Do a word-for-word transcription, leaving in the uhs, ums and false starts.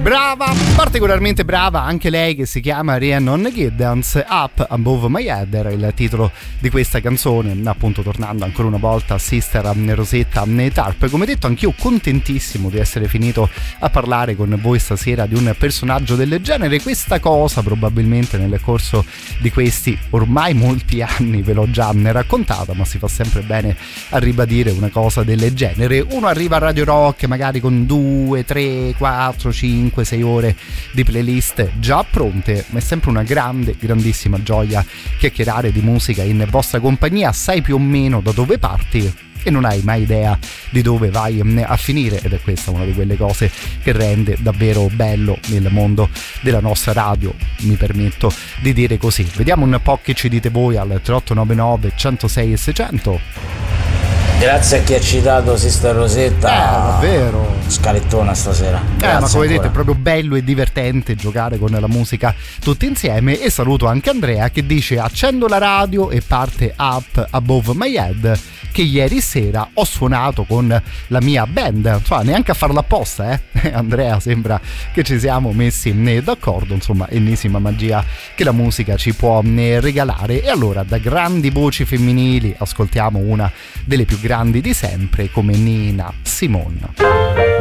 Brava, particolarmente brava anche lei, che si chiama Rhiannon Giddens. Up Above My Head era il titolo di questa canzone, appunto tornando ancora una volta a Sister Rosetta Tharpe. Come detto, anch'io contentissimo di essere finito a parlare con voi stasera di un personaggio del genere. Questa cosa probabilmente nel corso di questi ormai molti anni ve l'ho già raccontata, ma si fa sempre bene a ribadire una cosa del genere. Uno arriva a Radio Rock magari con due, tre, quattro, cinque, sei ore di playlist già pronte, ma è sempre una grande, grandissima gioia chiacchierare di musica in vostra compagnia. Sai più o meno da dove parti e non hai mai idea di dove vai a finire, ed è questa una di quelle cose che rende davvero bello nel mondo della nostra radio, mi permetto di dire così. Vediamo un po' che ci dite voi al tre otto nove nove, centosei e seicento. Grazie a chi ha citato Sister Rosetta. Eh, davvero. Scalettona stasera. Grazie, eh, ma come vedete è proprio bello e divertente giocare con la musica tutti insieme. E saluto anche Andrea che dice: accendo la radio e parte Up Above My Head, che ieri sera ho suonato con la mia band. Insomma, neanche a farla apposta, eh. Andrea, sembra che ci siamo messi d'accordo. Insomma, ennesima magia che la musica ci può regalare. E allora, da grandi voci femminili ascoltiamo una delle più grandi di sempre, come Nina Simone.